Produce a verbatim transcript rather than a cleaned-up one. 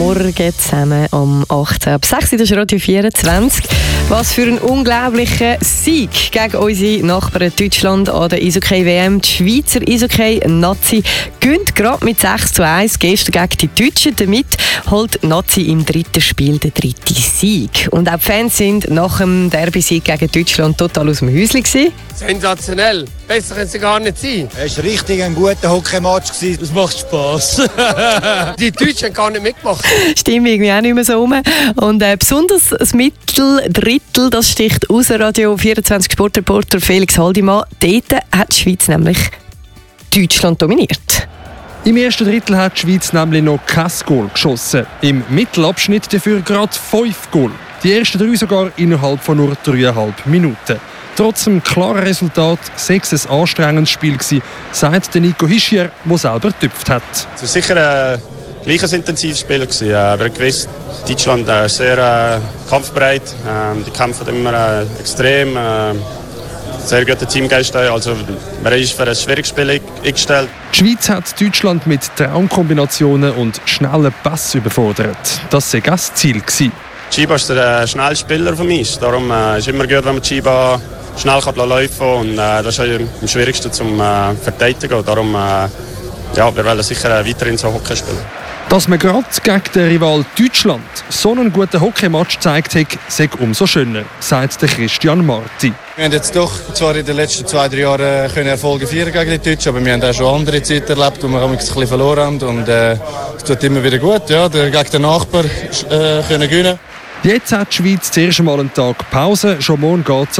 Morgen zusammen am achtzehn ab sechs Uhr, das ist Radio vierundzwanzig. Was für ein unglaublicher Sieg gegen unsere Nachbarn Deutschland an der Eishockey-W M. Die Schweizer Eishockey-Nazi gewinnt gerade mit sechs zu eins gestern gegen die Deutschen. Damit holt die Nazi im dritten Spiel den dritten Sieg. Und auch die Fans sind nach dem Derby-Sieg gegen Deutschland total aus dem Häuschen gewesen. Sensationell. Besser können sie gar nicht sein. Es war richtig ein guter Hockeymatch. Das macht Spass. Die Deutschen haben gar nicht mitgemacht. Stimmt irgendwie auch nicht mehr so rum. Und äh, besonders das Mitteldrittel, das sticht aus. Radio vierundzwanzig Sportreporter Felix Haldimann. Dort hat die Schweiz nämlich Deutschland dominiert. Im ersten Drittel hat die Schweiz nämlich noch kein Goal geschossen. Im Mittelabschnitt dafür gerade fünf Goal. Die ersten drei sogar innerhalb von nur dreieinhalb Minuten. Trotz dem klaren Resultat sei es ein anstrengendes Spiel gewesen, sagt Nico Hischier, der selber getüpft hat. Es war sicher ein gleiches intensives Spiel gewesen. Wir haben gewusst, Deutschland ist sehr äh, kampfbereit. Ähm, die kämpfen immer äh, extrem. Äh, sehr guter Teamgeist. Also, man ist für ein schwieriges Spiel eingestellt. Die Schweiz hat Deutschland mit Traumkombinationen und schnellen Pass überfordert. Das war das Ziel gewesen. Chiba ist der äh, schnellste Spieler von mir. Darum äh, ist es immer gut, wenn man Chiba schnell kann laufen kann. Und, äh, das ist am schwierigsten zum äh, Verteidigen. Darum äh, ja, wir wollen sicher äh, weiterhin so Hockey spielen. Dass man gerade gegen den Rival Deutschland so einen guten Hockeymatch gezeigt hat, sei umso schöner, sagt der Christian Marti. Wir haben jetzt doch zwar in den letzten zwei, drei Jahren können Erfolge feiern gegen die Deutschen, aber wir haben auch schon andere Zeiten erlebt, wo wir ein bisschen verloren haben. Und äh, es tut immer wieder gut, ja, gegen den Nachbarn äh, können gewinnen. Jetzt hat die Schweiz zuerst einmal einen Tag Pause. Schon morgen geht's